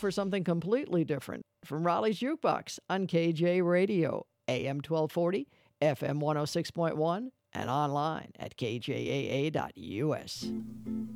for something completely different from Raleigh's Jukebox on KJ Radio, AM 1240, FM 106.1, and online at kjaa.us.